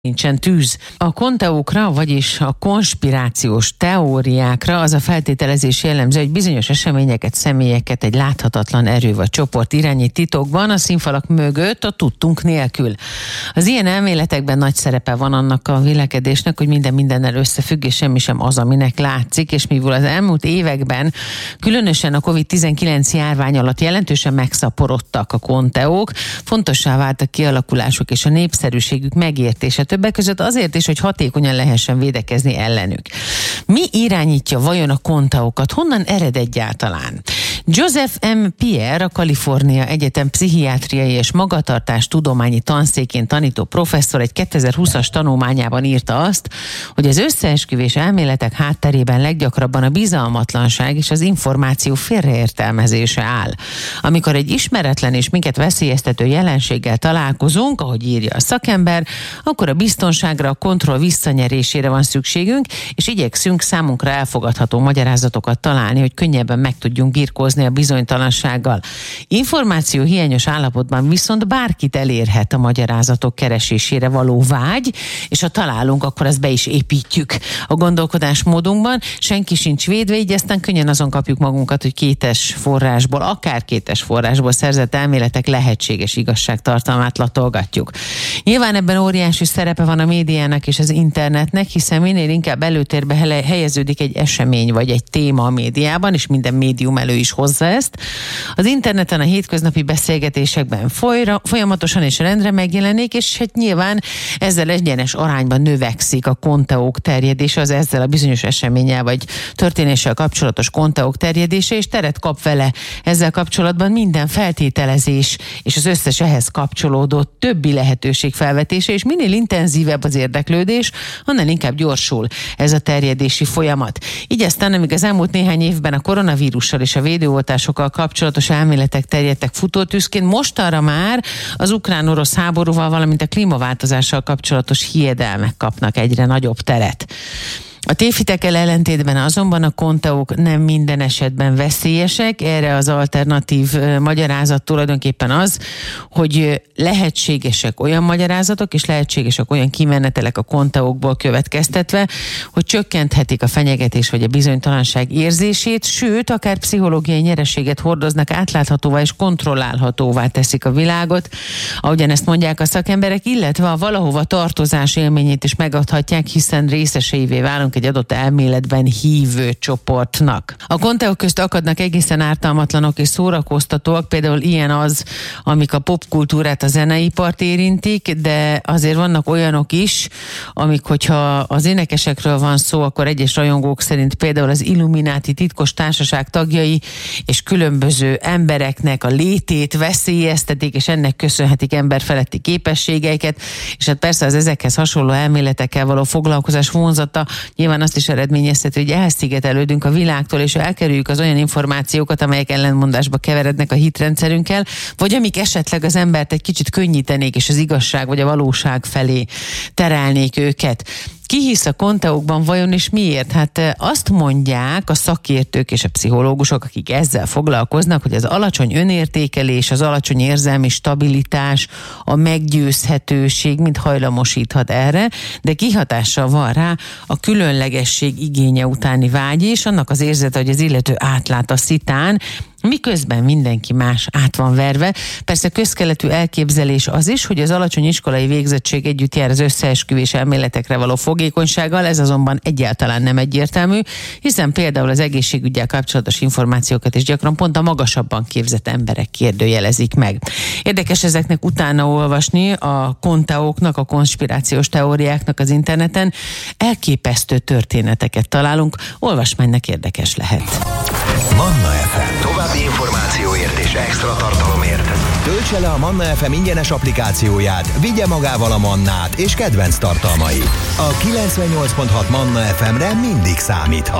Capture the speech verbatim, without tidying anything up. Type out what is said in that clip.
Nincsen tűz. A konteókra, vagyis a konspirációs teóriákra az a feltételezés jellemző, hogy bizonyos eseményeket, személyeket egy láthatatlan erő vagy csoport irányít titokban a színfalak mögött, a tudtunk nélkül. Az ilyen elméletekben nagy szerepe van annak a vélekedésnek, hogy minden mindennel összefügg, és semmi sem az, aminek látszik, és mivel az elmúlt években, különösen a kovid tizenkilenc járvány alatt jelentősen megszaporodtak a konteók, fontossá vált a kialakulásuk és a népszerűségük megértése. Többek között azért is, hogy hatékonyan lehessen védekezni ellenük. Mi irányítja vajon a konteókat? Honnan ered egyáltalán? Joseph M. Pierre, a Kalifornia Egyetem pszichiátriai és magatartás tudományi tanszékén tanító professzor egy kétezer-húszas tanulmányában írta azt, hogy az összeesküvés elméletek hátterében leggyakrabban a bizalmatlanság és az információ félreértelmezése áll. Amikor egy ismeretlen és minket veszélyeztető jelenséggel találkozunk, ahogy írja a szakember, akkor a biztonságra, a kontroll visszanyerésére van szükségünk, és igyekszünk számunkra elfogadható magyarázatokat találni, hogy könnyebben meg tudjunk birkózni a bizonytalansággal. Információ hiányos állapotban viszont bárkit elérhet a magyarázatok keresésére való vágy, és ha találunk, akkor ezt be is építjük a gondolkodásmódunkban. Senki sincs védve, így aztán könnyen azon kapjuk magunkat, hogy kétes forrásból, akár kétes forrásból szerzett elméletek lehetséges igazságtartalmát latolgatjuk. Nyilván ebben óriási szerepe van a médiának és az internetnek, hiszen minél inkább előtérbe helyeződik egy esemény vagy egy téma a médiában, és minden médium elő is hozza ezt. Az interneten a hétköznapi beszélgetésekben folyra, folyamatosan és rendre megjelenik, és hát nyilván ezzel egyenes arányban növekszik a konteók terjedése, az ezzel a bizonyos eseménnyel vagy történéssel kapcsolatos konteók terjedése, és teret kap vele ezzel kapcsolatban minden feltételezés és az összes ehhez kapcsolódó többi lehetőség felvetése, és minél intenzívebb az érdeklődés, annál inkább gyorsul ez a terjedési folyamat. Így aztán, amíg az elmúlt néhány évben a koronavírussal és a védőoltásokkal kapcsolatos elméletek terjedtek futótűzként, mostanra már az ukrán-orosz háborúval, valamint a klímaváltozással kapcsolatos hiedelmek kapnak egyre nagyobb teret. A tévhitekkel ellentétben azonban a konteók nem minden esetben veszélyesek. Erre az alternatív magyarázat tulajdonképpen az, hogy lehetségesek olyan magyarázatok, és lehetségesek olyan kimenetelek a konteókból következtetve, hogy csökkenthetik a fenyegetés vagy a bizonytalanság érzését, sőt, akár pszichológiai nyereséget hordoznak, átláthatóvá és kontrollálhatóvá teszik a világot, ahogyan ezt mondják a szakemberek, illetve a valahova tartozás élményét is megadhatják, hiszen részeseivé válunk egy adott elméletben hívő csoportnak. A konteók közt akadnak egészen ártalmatlanok és szórakoztatóak, például ilyen az, amik a popkultúrát, a zeneipart érintik, de azért vannak olyanok is, amik, hogyha az énekesekről van szó, akkor egyes rajongók szerint például az Illuminati titkos társaság tagjai és különböző embereknek a létét veszélyeztetik, és ennek köszönhetik emberfeletti képességeiket, és hát persze az ezekhez hasonló elméletekkel való foglalkozás vonzata nyilván azt is eredményezheti, hogy elszigetelődünk a világtól, és elkerüljük az olyan információkat, amelyek ellentmondásba keverednek a hitrendszerünkkel, vagy amik esetleg az embert egy kicsit könnyítenék, és az igazság vagy a valóság felé terelnék őket. Ki hisz a konteókban vajon és miért? Hát azt mondják a szakértők és a pszichológusok, akik ezzel foglalkoznak, hogy az alacsony önértékelés, az alacsony érzelmi stabilitás, a meggyőzhetőség mind hajlamosíthat erre, de kihatással van rá a különlegesség igénye utáni vágy is, annak az érzete, hogy az illető átlát a szitán, miközben mindenki más át van verve. Persze közkeletű elképzelés az is, hogy az alacsony iskolai végzettség együtt jár az összeesküvés elméletekre való fogékonysággal, ez azonban egyáltalán nem egyértelmű, hiszen például az egészségüggyel kapcsolatos információkat is gyakran pont a magasabban képzett emberek kérdőjelezik meg. Érdekes ezeknek utána olvasni, a konteóknak, a konspirációs teóriáknak az interneten. Elképesztő történeteket találunk, olvasmánynak érdekes lehet. Manna ef em. További információért és extra tartalomért töltse le a Manna ef em ingyenes applikációját, vigye magával a Mannát és kedvenc tartalmait. A kilencvennyolc pont hat Manna ef emre mindig számíthat.